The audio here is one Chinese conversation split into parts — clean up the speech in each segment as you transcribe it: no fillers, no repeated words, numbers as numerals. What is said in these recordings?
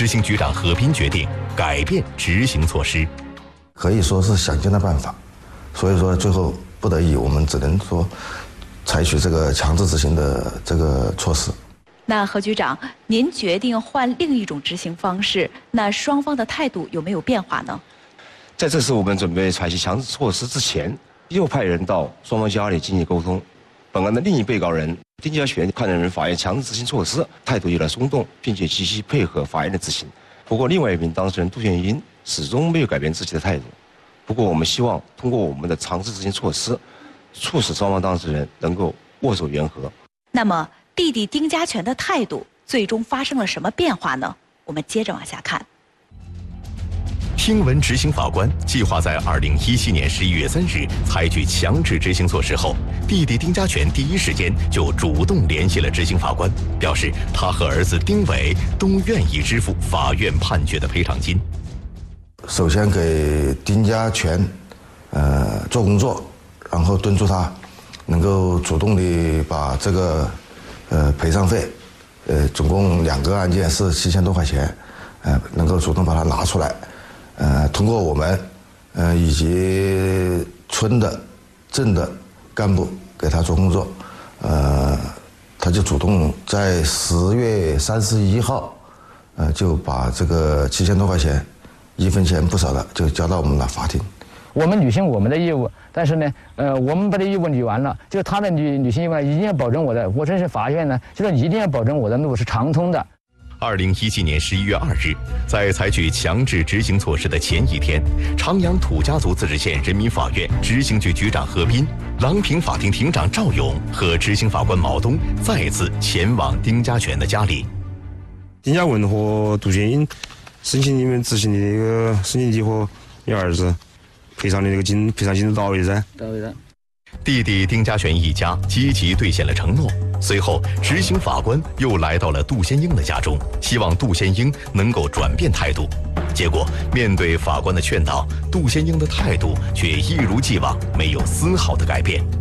执行局长何斌决定改变执行措施， 可以说是想尽了办法，所以说最后不得已，我们只能说采取这个强制执行的这个措施。 那何局长，您决定换另一种执行方式，那双方的态度有没有变化呢？ 在这次我们准备采取强制措施之前，又派人到双方家里进行沟通。本案的另一被告人丁家全看任法院强制执行措施，态度有点松动，并且积极配合法院的执行。不过，另外一名当事人杜建英始终没有改变自己的态度。不过，我们希望通过我们的强制执行措施，促使双方当事人能够握手言和。 那么，弟弟丁家全的态度最终发生了什么变化呢？我们接着往下看。 听闻执行法官计划在2017年11月3日采取强制执行措施后，弟弟丁家全第一时间就主动联系了执行法官，表示他和儿子丁伟都愿意支付法院判决的赔偿金。 首先给丁家全做工作，然后敦促他能够主动的把这个赔偿费，总共2个案件是7000多块钱，能够主动把它拿出来。通过我们以及村的镇的干部给他做工作，他就主动在10月31号，就把这个7000多块钱1分钱不少的就交到我们的法庭。 我们履行我们的义务，但是呢，我们把这义务履完了，就是他的履行义务呢，一定要保证我的，我这是法院呢，就是一定要保证我的路是畅通的。 2017年11月2日，在采取强制执行措施的前一天，长阳土家族自治县人民法院执行局局长何斌、郎平法庭庭长赵勇和执行法官毛东再次前往丁家全的家里。 丁家文和杜建英申请你们执行的那个申请你和你儿子赔偿的那个赔偿金都到位噻？ 到位了。 弟弟丁家全一家积极兑现了承诺。随后，执行法官又来到了杜先英的家中，希望杜先英能够转变态度。结果，面对法官的劝导，杜先英的态度却一如既往，没有丝毫的改变。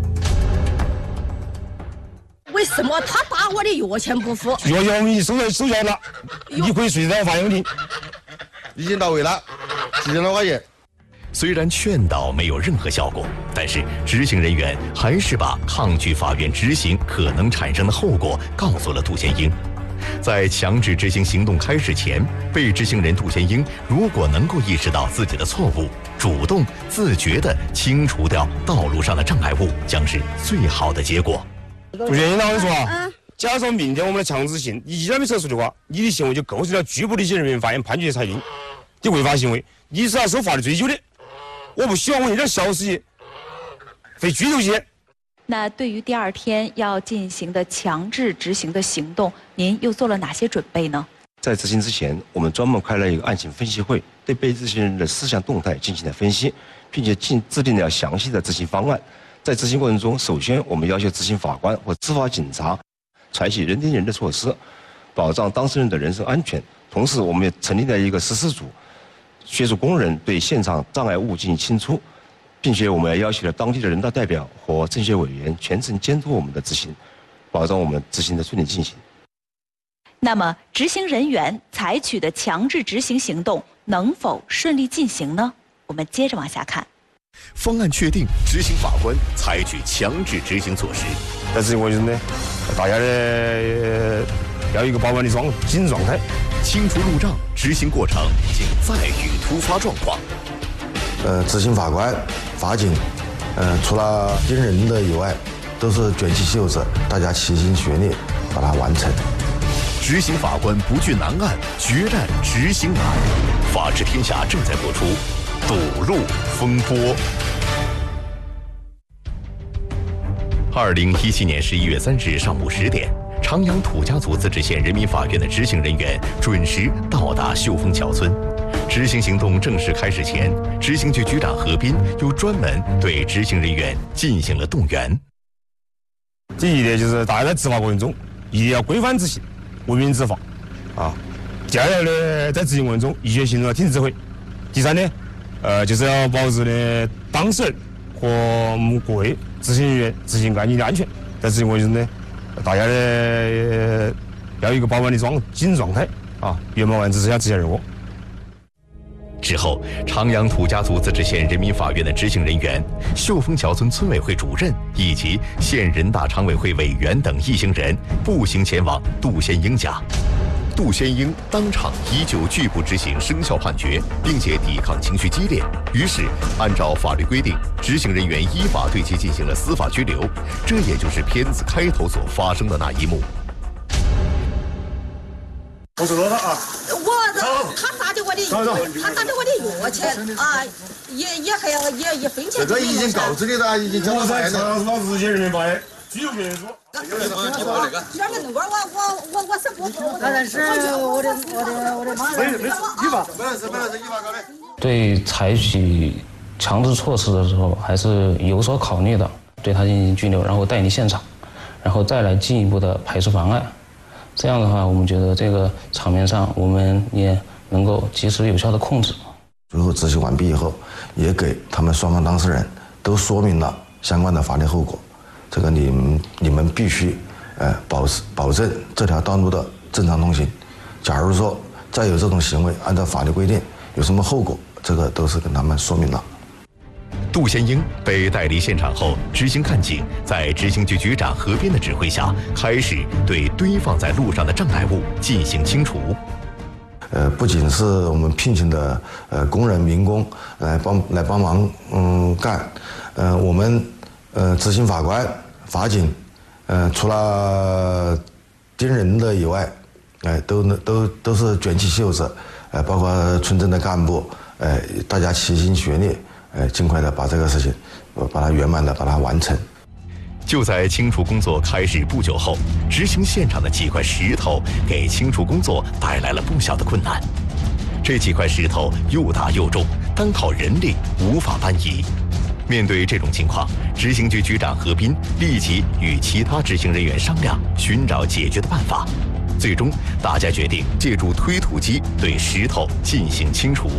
为什么他打我的药钱不付？ 药钱我们已经收下了，你可以随到法院领。 已经到位了，7000多块钱。 虽然劝导没有任何效果，但是执行人员还是把抗拒法院执行可能产生的后果告诉了杜先英。在强制执行行动开始前，被执行人杜先英如果能够意识到自己的错误，主动自觉地清除掉道路上的障碍物，将是最好的结果。 杜先英，我跟你说啊，假如说明天我们的强制行，你依然没撤出的话，你的行为就构成了拒不履行人民法院判决裁定的违法行为，你是要受法律追究的。我不希望我一点小事情非拘留些。 那对于第2天要进行的强制执行的行动，您又做了哪些准备呢？ 在执行之前，我们专门开了一个案情分析会，对被执行人的思想动态进行了分析，并且制定了详细的执行方案。在执行过程中，首先我们要求执行法官或执法警察采取人盯人的措施，保障当事人的人身安全。同时，我们也成立了一个实施组，协助工人对现场障碍物进行清除，并且我们也要求了当地的人大代表和政协委员全程监督我们的执行，保障我们执行的顺利进行。 那么，执行人员采取的强制执行行动能否顺利进行呢？我们接着往下看。 方案确定，执行法官采取强制执行措施。 在执行过程中呢，大家呢要有一个保安的紧状态。 清除路障执行过程仅再遇突发状况。 执行法官、法警，除了盯人的以外，都是卷起袖子，大家齐心协力把它完成。 执行法官不惧难案，决战执行难。法治天下正在播出，堵路风波。2017年11月3日上午10点。长阳土家族自治县人民法院的执行人员准时到达秀峰桥村。执行行动正式开始前，执行局局长何斌又专门对执行人员进行了动员。 第一点就是大家在执法过程中一定要规范执行，文明执法啊。第二点呢，在执行过程中一切行动要听指挥。第三呢，就是要保持呢当事人和我们各位执行人员执行干净的安全。在执行过程中呢，大家呢要有一个保安的紧状态， 圆满完成这项执行任务。 之后，长阳土家族自治县人民法院的执行人员、秀峰桥村村委会主任以及县人大常委会委员等一行人步行前往杜先英家。杜先英当场依旧拒不执行生效判决，并且抵抗情绪激烈，于是按照法律规定，执行人员依法对其进行了司法拘留。这也就是片子开头所发生的那一幕。 我收到他啊！ 他打的我的，他打的我的药钱啊，也还要也分钱。 这个已经告知你了，已经交了法院了。 长阳市人民法院拘留别人说。 我是不服，但是我的妈呀！ 依法，本来是依法搞的。 对采取强制措施的时候，还是有所考虑的，对他进行拘留，然后带离现场，然后再来进一步的排除妨碍。这样的话，我们觉得这个场面上我们也能够及时有效的控制。 最后执行完毕以后，也给他们双方当事人都说明了相关的法律后果。这个你们必须保证这条道路的正常通行。假如说再有这种行为，按照法律规定有什么后果，这个都是跟他们说明了。 杜先英被带离现场后，执行干警在执行局局长何斌的指挥下，开始对堆放在路上的障碍物进行清除。 不仅是我们聘请的工人民工来帮忙干，我们执行法官、法警，除了盯人的以外，都是卷起袖子，包括村镇的干部，大家齐心协力。尽快的把这个事情，把它圆满的把它完成。 就在清除工作开始不久后，执行现场的几块石头给清除工作带来了不小的困难。这几块石头又大又重，单靠人力无法搬移。面对这种情况，执行局局长何斌立即与其他执行人员商量，寻找解决的办法。最终，大家决定借助推土机对石头进行清除。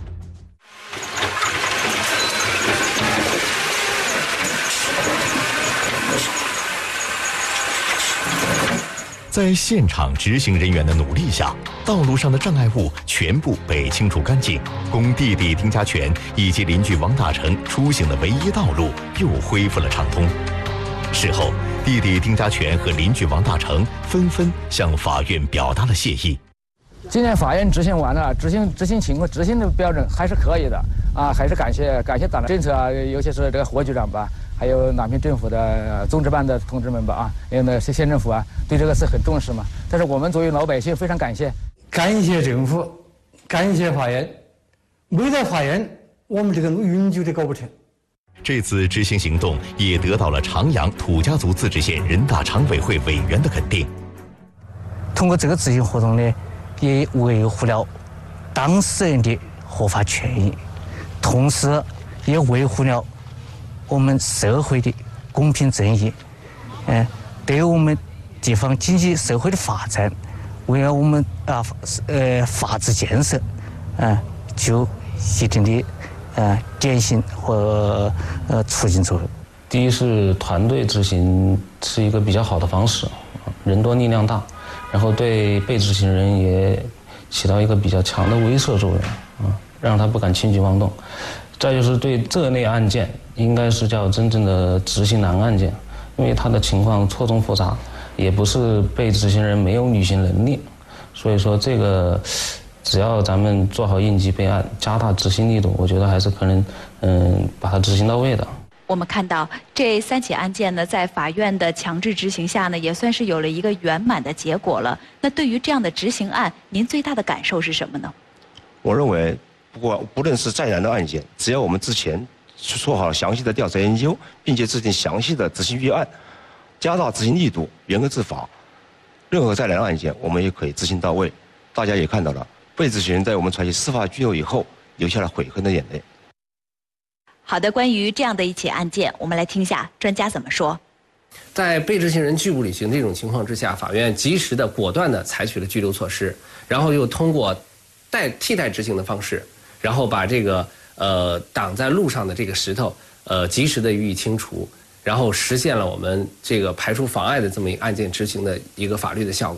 在现场执行人员的努力下，道路上的障碍物全部被清除干净，供弟弟丁家全以及邻居王大成出行的唯一道路又恢复了畅通。事后，弟弟丁家全和邻居王大成纷纷向法院表达了谢意。 今天法院执行完了，执行情况、执行的标准还是可以的啊，还是感谢党的政策啊，尤其是这个何局长吧，还有南平政府的综治办的同志们吧啊，因为呢县政府啊对这个事很重视嘛。但是我们作为老百姓非常感谢政府，感谢法院，没了法院，我们这个路永久的搞不成。 这次执行行动也得到了长阳土家族自治县人大常委会委员的肯定。 通过这个执行活动呢，也维护了当事人的合法权益，同时也维护了我们社会的公平正义，对于我们地方经济社会的发展，为了我们法治建设，就一定的典型和促进作用。 第一是团队执行是一个比较好的方式，人多力量大，然后对被执行人也起到一个比较强的威慑作用，让他不敢轻举妄动。再就是对这类案件，应该是叫真正的执行难案件，因为他的情况错综复杂，也不是被执行人没有履行能力，所以说这个只要咱们做好应急备案，加大执行力度，我觉得还是可能把它执行到位的。 我们看到这3起案件呢，在法院的强制执行下呢，也算是有了一个圆满的结果了。那对于这样的执行案，您最大的感受是什么呢？ 我认为，不论是再难的案件，只要我们之前做好详细的调查研究，并且制定详细的执行预案，加大执行力度，严格执法，任何再难的案件我们也可以执行到位。大家也看到了，被执行人在我们采取司法拘留以后，流下了悔恨的眼泪。 好的，关于这样的一起案件，我们来听一下专家怎么说。 在被执行人拒不履行这种情况之下，法院及时的、果断的采取了拘留措施，然后又通过替代执行的方式，然后把这个挡在路上的这个石头及时的予以清除，然后实现了我们这个排除妨碍的这么一个案件执行的一个法律的效果。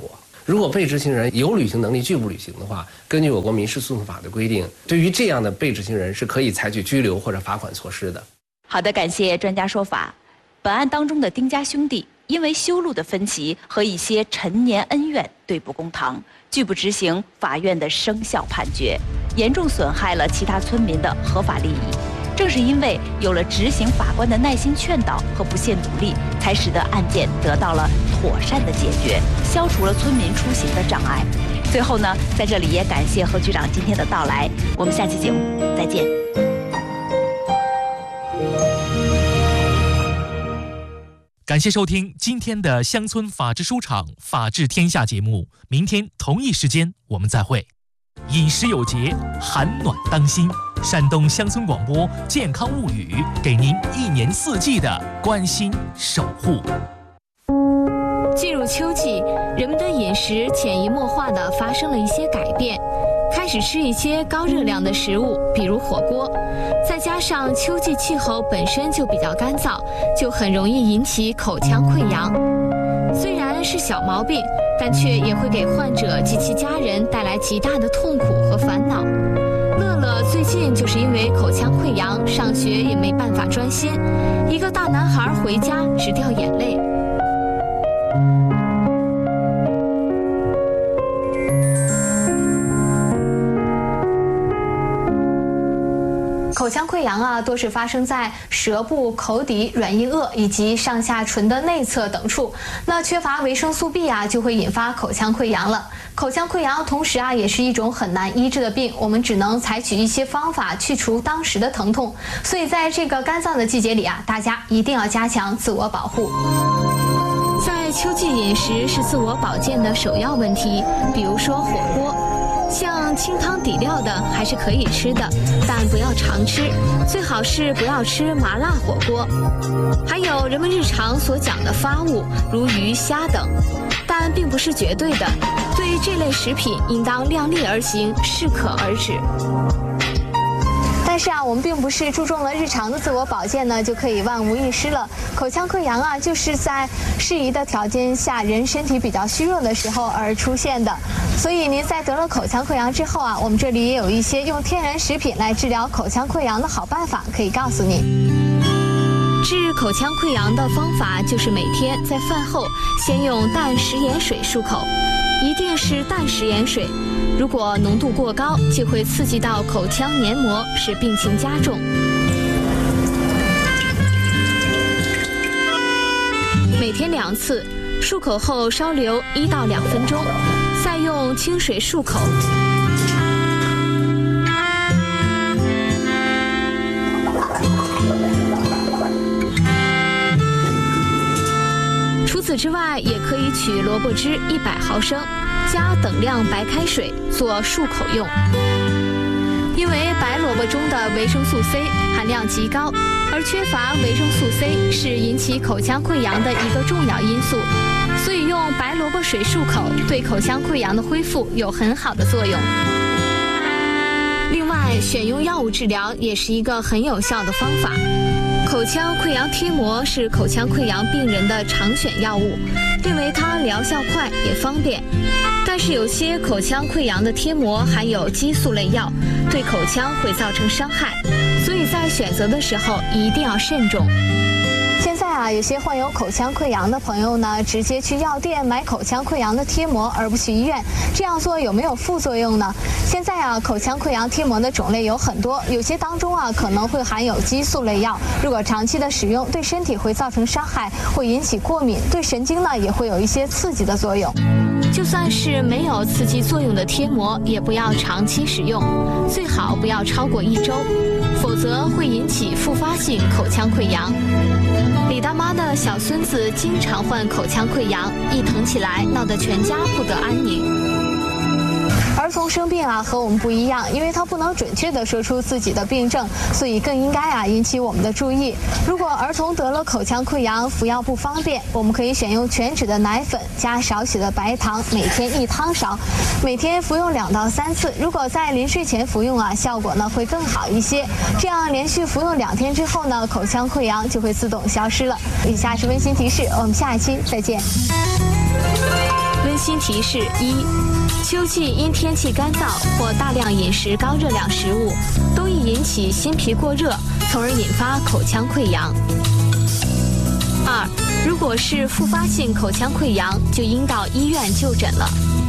如果被执行人有履行能力拒不履行的话，根据我国民事诉讼法的规定，对于这样的被执行人是可以采取拘留或者罚款措施的。 好的，感谢专家说法。本案当中的丁家兄弟因为修路的分歧和一些陈年恩怨对簿公堂，拒不执行法院的生效判决，严重损害了其他村民的合法利益。正是因为有了执行法官的耐心劝导和不懈努力，才使得案件得到了妥善的解决，消除了村民出行的障碍。最后呢，在这里也感谢何局长今天的到来，我们下期节目再见。 感谢收听今天的乡村法治书场法治天下节目，明天同一时间我们再会。饮食有节，寒暖当心。山东乡村广播健康物语，给您1年4季的关心守护。 进入秋季，人们的饮食潜移默化地发生了一些改变，开始吃一些高热量的食物，比如火锅。再加上秋季气候本身就比较干燥，就很容易引起口腔溃疡。虽然是小毛病，但却也会给患者及其家人带来极大的痛苦和烦恼。乐乐最近就是因为口腔溃疡，上学也没办法专心，一个大男孩回家直掉眼泪。口腔溃疡啊，多是发生在舌部、口底、软硬腭以及上下唇的内侧等处。那缺乏维生素 B 啊，就会引发口腔溃疡了。口腔溃疡同时啊，也是一种很难医治的病，我们只能采取一些方法去除当时的疼痛。所以在这个干燥的季节里啊，大家一定要加强自我保护。在秋季饮食是自我保健的首要问题，比如说火锅。像清汤底料的还是可以吃的，但不要常吃，最好是不要吃麻辣火锅。还有人们日常所讲的发物，如鱼虾等，但并不是绝对的，对这类食品应当量力而行，适可而止。但是啊，我们并不是注重了日常的自我保健呢，就可以万无一失了。口腔溃疡啊，就是在适宜的条件下，人身体比较虚弱的时候而出现的。所以您在得了口腔溃疡之后啊，我们这里也有一些用天然食品来治疗口腔溃疡的好办法，可以告诉你。治口腔溃疡的方法就是每天在饭后先用淡食盐水漱口，一定是淡食盐水。如果浓度过高，就会刺激到口腔黏膜，使病情加重。每天2次，漱口后稍留1到2分钟，再用清水漱口。除此之外，也可以取萝卜汁100毫升，加等量白开水做漱口用。因为白萝卜中的维生素 C 含量极高，而缺乏维生素 C 是引起口腔溃疡的一个重要因素，所以用白萝卜水漱口对口腔溃疡的恢复有很好的作用。另外，选用药物治疗也是一个很有效的方法。口腔溃疡贴膜是口腔溃疡病人的常选药物，因为它疗效快也方便。但是有些口腔溃疡的贴膜含有激素类药，对口腔会造成伤害，所以在选择的时候一定要慎重。现在啊，有些患有口腔溃疡的朋友呢，直接去药店买口腔溃疡的贴膜，而不去医院。这样做有没有副作用呢？现在啊，口腔溃疡贴膜的种类有很多，有些当中啊可能会含有激素类药，如果长期的使用，对身体会造成伤害，会引起过敏，对神经呢也会有一些刺激的作用。就算是没有刺激作用的贴膜，也不要长期使用，最好不要超过1周，否则会引起复发性口腔溃疡。李大妈的小孙子经常患口腔溃疡，一疼起来闹得全家不得安宁。儿童生病啊和我们不一样，因为他不能准确地说出自己的病症，所以更应该啊引起我们的注意。如果儿童得了口腔溃疡，服药不方便，我们可以选用全脂的奶粉加少许的白糖，每天1汤勺，每天服用2到3次。如果在临睡前服用啊，效果呢会更好一些。这样连续服用2天之后呢，口腔溃疡就会自动消失了。以下是温馨提示，我们下一期再见。 温馨提示：1、秋季因天气干燥或大量饮食高热量食物，都易引起心脾过热，从而引发口腔溃疡。2、如果是复发性口腔溃疡，就应到医院就诊了。